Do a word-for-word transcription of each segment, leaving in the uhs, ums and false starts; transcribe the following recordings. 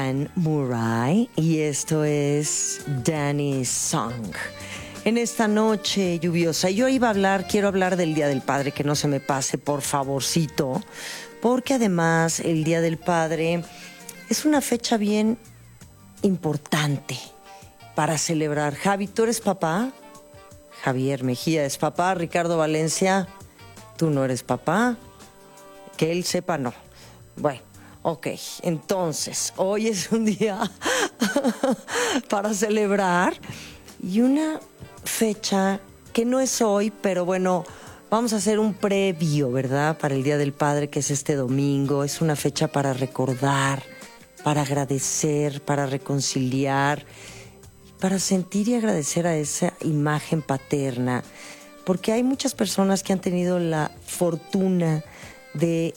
Dan Murray y esto es Danny's Song. En esta noche lluviosa, yo iba a hablar, quiero hablar del Día del Padre, que no se me pase, por favorcito, porque además el Día del Padre es una fecha bien importante para celebrar. Javi, ¿tú eres papá? Javier Mejía es papá. Ricardo Valencia, tú no eres papá. Que él sepa, no. Bueno, ok, entonces, hoy es un día para celebrar y una fecha que no es hoy, pero bueno, vamos a hacer un previo, ¿verdad? Para el Día del Padre, que es este domingo. Es una fecha para recordar, para agradecer, para reconciliar, para sentir y agradecer a esa imagen paterna, porque hay muchas personas que han tenido la fortuna de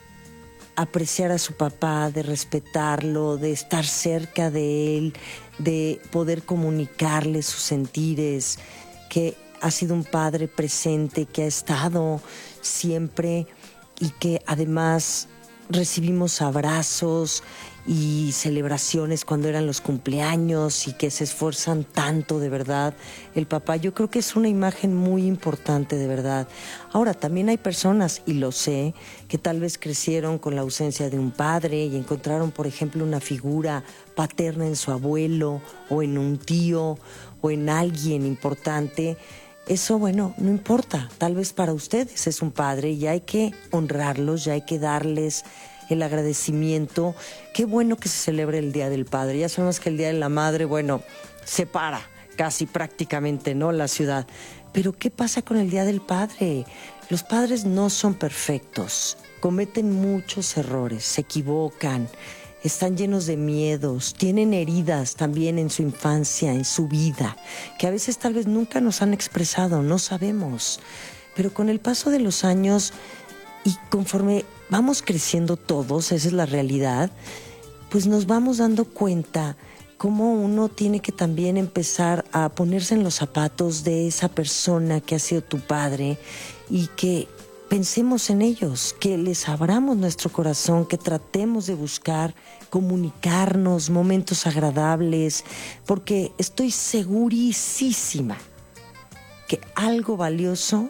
apreciar a su papá, de respetarlo, de estar cerca de él, de poder comunicarle sus sentires, que ha sido un padre presente, que ha estado siempre y que además recibimos abrazos y celebraciones cuando eran los cumpleaños y que se esfuerzan tanto, de verdad. El papá, yo creo que es una imagen muy importante, de verdad. Ahora, también hay personas, y lo sé, que tal vez crecieron con la ausencia de un padre y encontraron, por ejemplo, una figura paterna en su abuelo o en un tío o en alguien importante. Eso, bueno, no importa. Tal vez para ustedes es un padre y hay que honrarlos, ya hay que darles el agradecimiento. Qué bueno que se celebre el Día del Padre. Ya sabemos que el Día de la Madre, bueno, separa casi prácticamente, ¿no?, la ciudad. Pero ¿qué pasa con el Día del Padre? Los padres no son perfectos, cometen muchos errores, se equivocan, están llenos de miedos, tienen heridas también en su infancia, en su vida, que a veces tal vez nunca nos han expresado, no sabemos. Pero con el paso de los años y conforme vamos creciendo todos, esa es la realidad, pues nos vamos dando cuenta cómo uno tiene que también empezar a ponerse en los zapatos de esa persona que ha sido tu padre y que pensemos en ellos, que les abramos nuestro corazón, que tratemos de buscar comunicarnos, momentos agradables, porque estoy segurísima que algo valioso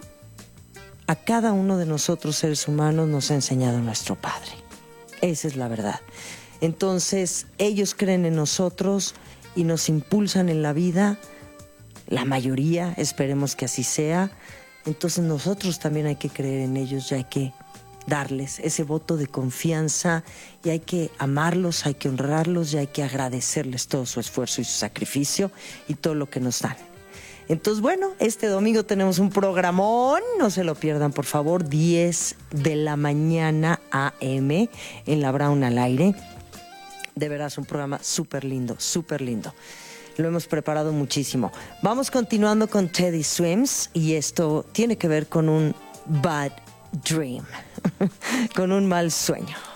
a cada uno de nosotros seres humanos nos ha enseñado nuestro Padre. Esa es la verdad. Entonces, ellos creen en nosotros y nos impulsan en la vida. La mayoría, esperemos que así sea. Entonces, nosotros también hay que creer en ellos y hay que darles ese voto de confianza y hay que amarlos, hay que honrarlos y hay que agradecerles todo su esfuerzo y su sacrificio y todo lo que nos dan. Entonces, bueno, este domingo tenemos un programón, no se lo pierdan, por favor, diez de la mañana A M en la Brown al aire. De verdad, es un programa súper lindo, súper lindo. Lo hemos preparado muchísimo. Vamos continuando con Teddy Swims y esto tiene que ver con un bad dream, con un mal sueño.